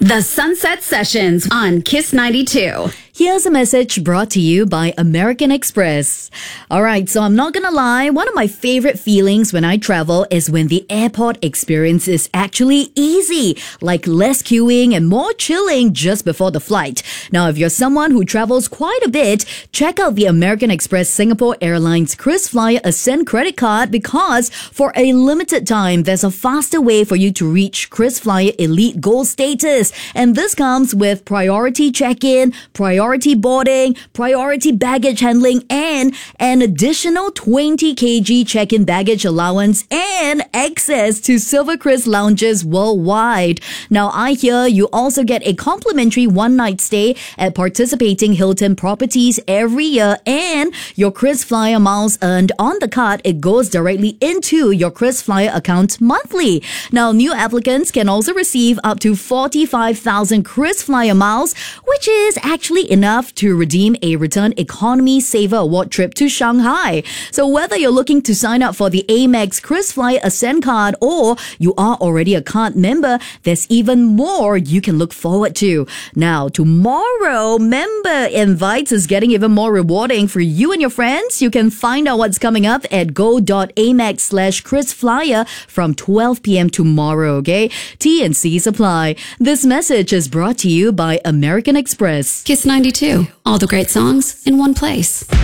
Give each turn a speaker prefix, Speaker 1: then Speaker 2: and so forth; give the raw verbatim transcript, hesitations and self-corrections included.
Speaker 1: The Sunset Sessions on Kiss ninety-two.
Speaker 2: Here's a message brought to you by American Express. All right, so I'm not gonna lie, one of my favorite feelings when I travel is when the airport experience is actually easy, like less queuing and more chilling just before the flight. Now, if you're someone who travels quite a bit, check out the American Express Singapore Airlines KrisFlyer Ascend credit card because for a limited time, there's a faster way for you to reach KrisFlyer Elite Gold status. And this comes with priority check-in, priority boarding, priority baggage handling, and an additional twenty kilograms check-in baggage allowance and access to Silver Kris lounges worldwide. Now, I hear you also get a complimentary one-night stay at participating Hilton properties every year, and your KrisFlyer miles earned on the card, it goes directly into your KrisFlyer account monthly. Now, new applicants can also receive up to forty-five thousand KrisFlyer miles, which is actually enough to redeem a Return Economy Saver Award trip to Shanghai. So whether you're looking to sign up for the Amex KrisFlyer Ascend card or you are already a card member, there's even more you can look forward to. Now, tomorrow, member invites is getting even more rewarding for you and your friends. You can find out what's coming up at go.amex slash KrisFlyer from twelve p.m. tomorrow, okay? T and C's apply. This message is brought to you by American Express.
Speaker 1: Kiss ninety-two. All the great songs in one place.